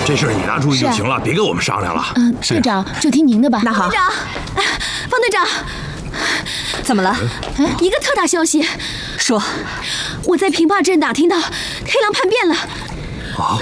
这事儿你拿主意就行了，别跟我们商量了。 队长就听您的吧。 那好， 队长，方队长， 怎么了？ 一个特大消息， 说， 我在平坝镇打听到黑狼叛变了。 啊！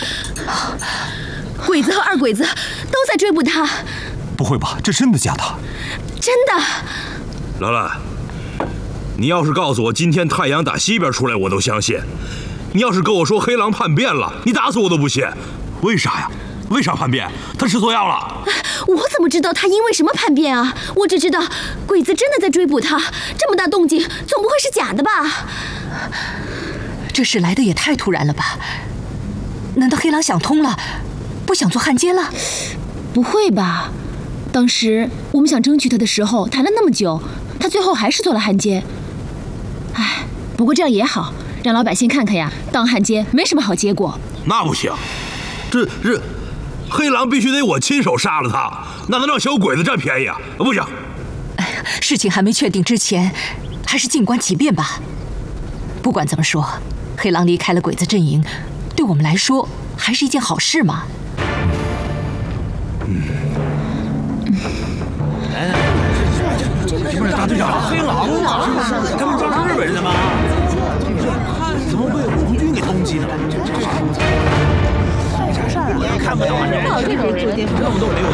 鬼子和二鬼子都在追捕他。 不会吧？这真的假的？ 真的。 兰兰，你要是告诉我今天太阳打西边出来，我都相信。你要是跟我说黑狼叛变了，你打死我都不信。为啥呀？为啥叛变？他吃错药了？ 我怎么知道他因为什么叛变啊？我只知道鬼子真的在追捕他，这么大动静，总不会是假的吧？ 这事来的也太突然了吧？难道黑狼想通了，不想做汉奸了？ 不会吧？当时我们想争取他的时候，谈了那么久，他最后还是做了汉奸。哎，不过这样也好，让老百姓看看呀，当汉奸没什么好结果。 那不行，这黑狼必须得我亲手杀了他，那能让小鬼子占便宜啊？不行。 事情还没确定之前，还是静观其变吧。不管怎么说，黑狼离开了鬼子阵营，对我们来说还是一件好事嘛。 这不是大队长黑狼吗？他们抓是日本人的吗？怎么被红军给通缉了？啥事儿啊？也看不到啊！这么多没有。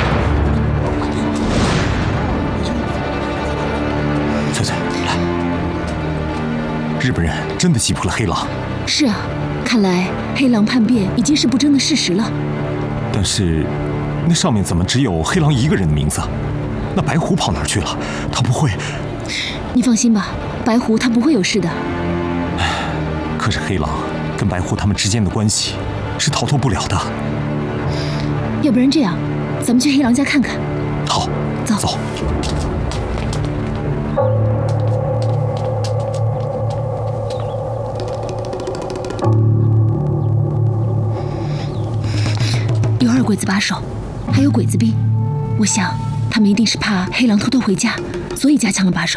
翠翠，来，日本人真的击破了黑狼。 是啊，看来黑狼叛变已经是不争的事实了。 但是，那上面怎么只有黑狼一个人的名字？那白狐跑哪儿去了？他不会…… 你放心吧，白狐他不会有事的。 可是黑狼跟白狐他们之间的关系是逃脱不了的。 要不然这样，咱们去黑狼家看看。 好， 走。 走。 有二鬼子把守，还有鬼子兵，我想他们一定是怕黑狼偷偷回家，所以加强了把守。